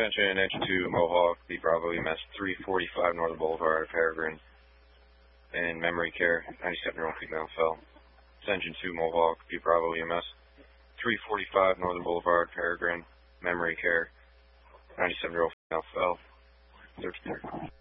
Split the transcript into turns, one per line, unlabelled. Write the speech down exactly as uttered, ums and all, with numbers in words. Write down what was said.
Attention, engine two, Mohawk, B Bravo E M S, three forty-five Northern Boulevard, Peregrine, in memory care, ninety-seven-year-old female fell. Engine two, Mohawk, B Bravo E M S, three forty-five Northern Boulevard, Peregrine, memory care, ninety-seven-year-old female fell. thirty-three.